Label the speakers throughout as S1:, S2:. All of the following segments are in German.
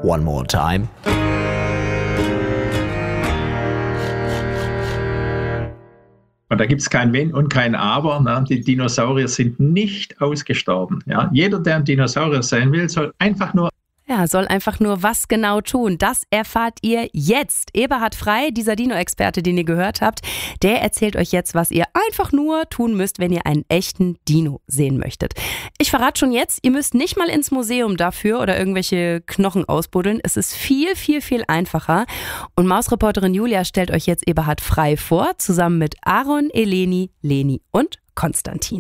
S1: One more time.
S2: Und da gibt es kein Wenn und kein Aber. Ne? Die Dinosaurier sind nicht ausgestorben. Ja? Jeder, der ein Dinosaurier sein will, soll einfach nur
S3: was genau tun. Das erfahrt ihr jetzt. Eberhard Frey, dieser Dino-Experte, den ihr gehört habt, der erzählt euch jetzt, was ihr einfach nur tun müsst, wenn ihr einen echten Dino sehen möchtet. Ich verrate schon jetzt, ihr müsst nicht mal ins Museum dafür oder irgendwelche Knochen ausbuddeln. Es ist viel, viel, viel einfacher. Und Mausreporterin Julia stellt euch jetzt Eberhard Frey vor, zusammen mit Aaron, Eleni, Leni und Konstantin.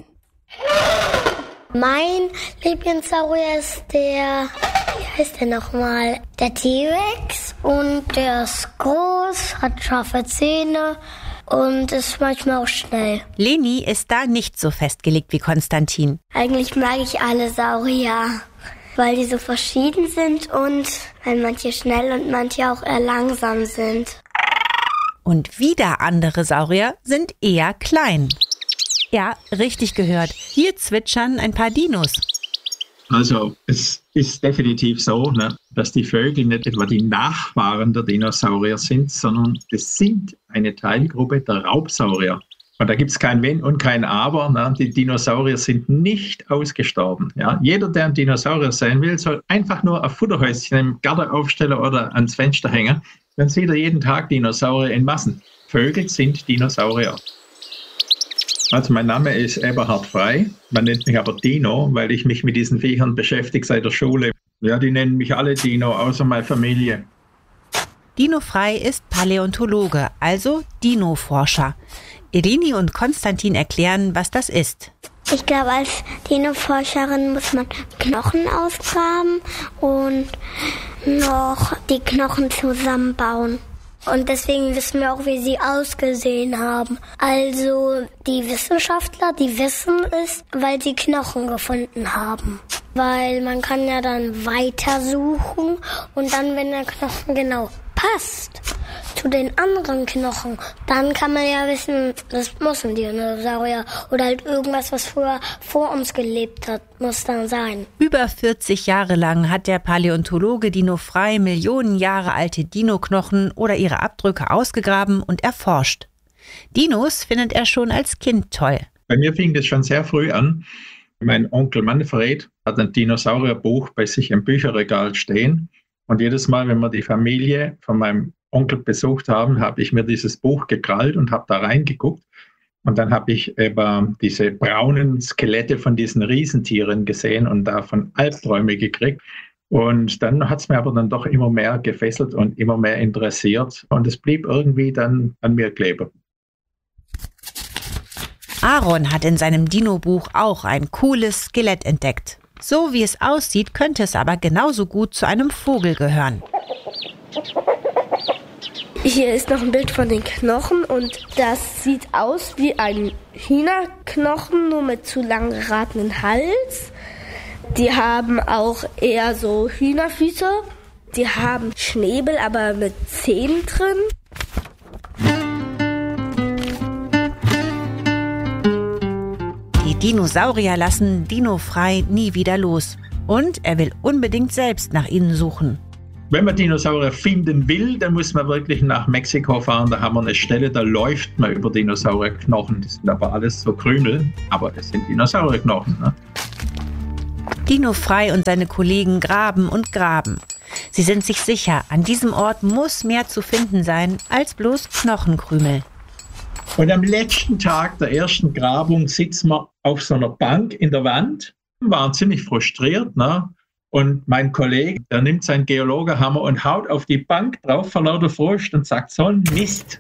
S4: Mein Lieblingssaurier ist wie heißt der nochmal? Der T-Rex, und der ist groß, hat scharfe Zähne und ist manchmal auch schnell.
S5: Leni ist da nicht so festgelegt wie Konstantin.
S4: Eigentlich mag ich alle Saurier, weil die so verschieden sind und weil manche schnell und manche auch eher langsam sind.
S5: Und wieder andere Saurier sind eher klein. Ja, richtig gehört. Hier zwitschern ein paar Dinos.
S2: Also es ist definitiv so, ne, dass die Vögel nicht etwa die Nachfahren der Dinosaurier sind, sondern es sind eine Teilgruppe der Raubsaurier. Und da gibt es kein Wenn und kein Aber. Ne? Die Dinosaurier sind nicht ausgestorben. Ja? Jeder, der ein Dinosaurier sein will, soll einfach nur ein Futterhäuschen im Garten aufstellen oder ans Fenster hängen. Dann sieht er jeden Tag Dinosaurier in Massen. Vögel sind Dinosaurier. Also mein Name ist Eberhard Frey, man nennt mich aber Dino, weil ich mich mit diesen Viechern beschäftige seit der Schule. Ja, die nennen mich alle Dino, außer meine Familie.
S5: Dino Frey ist Paläontologe, also Dino-Forscher. Eleni und Konstantin erklären, was das ist.
S4: Ich glaube, als Dino-Forscherin muss man Knochen ausgraben und noch die Knochen zusammenbauen. Und deswegen wissen wir auch, wie sie ausgesehen haben. Also die Wissenschaftler, die wissen es, weil sie Knochen gefunden haben. Weil man kann ja dann weitersuchen und dann, wenn der Knochen genau passt zu den anderen Knochen, dann kann man ja wissen, das muss ein Dinosaurier oder halt irgendwas, was früher vor uns gelebt hat, muss dann sein.
S5: Über 40 Jahre lang hat der Paläontologe Dino Frey Millionen Jahre alte Dino-Knochen oder ihre Abdrücke ausgegraben und erforscht. Dinos findet er schon als Kind toll.
S2: Bei mir fing das schon sehr früh an. Mein Onkel Manfred hat ein Dinosaurierbuch bei sich im Bücherregal stehen. Und jedes Mal, wenn wir die Familie von meinem Onkel besucht haben, habe ich mir dieses Buch gekrallt und habe da reingeguckt. Und dann habe ich diese braunen Skelette von diesen Riesentieren gesehen und davon Albträume gekriegt. Und dann hat es mir aber dann doch immer mehr gefesselt und immer mehr interessiert. Und es blieb irgendwie dann an mir kleben.
S5: Aaron hat in seinem Dino-Buch auch ein cooles Skelett entdeckt. So wie es aussieht, könnte es aber genauso gut zu einem Vogel gehören.
S6: Hier ist noch ein Bild von den Knochen und das sieht aus wie ein Hühnerknochen, nur mit zu lang geratenen Hals. Die haben auch eher so Hühnerfüße. Die haben Schnäbel, aber mit Zähnen drin.
S5: Die Dinosaurier lassen Dino Frey nie wieder los. Und er will unbedingt selbst nach ihnen suchen.
S2: Wenn man Dinosaurier finden will, dann muss man wirklich nach Mexiko fahren. Da haben wir eine Stelle, da läuft man über Dinosaurierknochen. Das sind aber alles so Krümel, aber das sind Dinosaurierknochen. Ne?
S5: Dino Frey und seine Kollegen graben und graben. Sie sind sich sicher, an diesem Ort muss mehr zu finden sein als bloß Knochenkrümel.
S2: Und am letzten Tag der ersten Grabung sitzen wir auf so einer Bank in der Wand. Wir waren ziemlich frustriert, ne? Und mein Kollege, der nimmt seinen Geologenhammer und haut auf die Bank drauf vor lauter Frust und sagt, so ein Mist.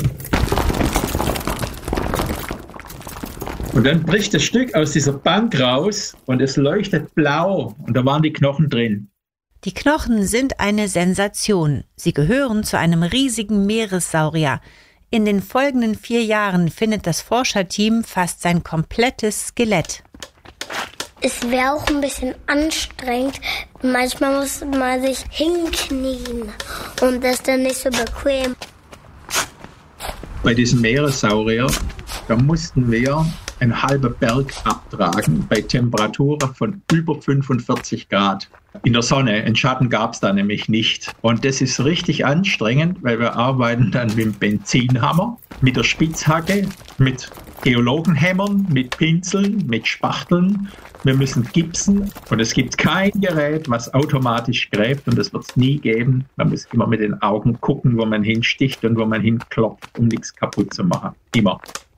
S2: Und dann bricht das Stück aus dieser Bank raus und es leuchtet blau und da waren die Knochen drin.
S5: Die Knochen sind eine Sensation. Sie gehören zu einem riesigen Meeressaurier. In den folgenden 4 Jahren findet das Forscherteam fast sein komplettes Skelett.
S4: Es wäre auch ein bisschen anstrengend. Manchmal muss man sich hinknien und das ist dann nicht so bequem.
S2: Bei diesem Meeressaurier, da mussten wir einen halben Berg abtragen bei Temperaturen von über 45 Grad. in der Sonne. Einen Schatten gab es da nämlich nicht. Und das ist richtig anstrengend, weil wir arbeiten dann mit dem Benzinhammer, mit der Spitzhacke, mit Geologenhämmern, mit Pinseln, mit Spachteln. Wir müssen gipsen und es gibt kein Gerät, was automatisch gräbt und das wird es nie geben. Man muss immer mit den Augen gucken, wo man hinsticht und wo man hinklopft, um nichts kaputt zu machen. Immer.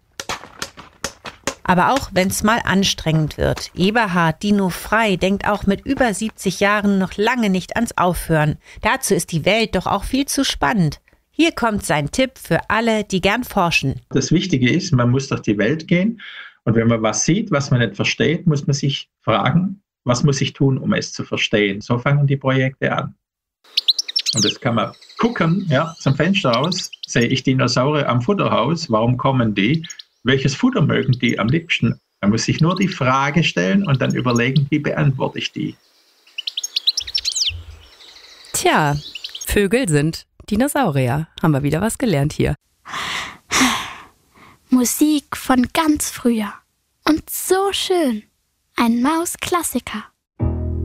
S5: Aber auch wenn es mal anstrengend wird, Eberhard Dino Frei denkt auch mit über 70 Jahren noch lange nicht ans Aufhören. Dazu ist die Welt doch auch viel zu spannend. Hier kommt sein Tipp für alle, die gern forschen.
S2: Das Wichtige ist, man muss durch die Welt gehen und wenn man was sieht, was man nicht versteht, muss man sich fragen, was muss ich tun, um es zu verstehen. So fangen die Projekte an. Und das kann man gucken, ja, zum Fenster raus, sehe ich Dinosaurier am Futterhaus, warum kommen die? Welches Futter mögen die am liebsten? Man muss sich nur die Frage stellen und dann überlegen, wie beantworte ich die.
S3: Tja, Vögel sind Dinosaurier. Haben wir wieder was gelernt hier.
S1: Musik von ganz früher. Und so schön. Ein Maus-Klassiker.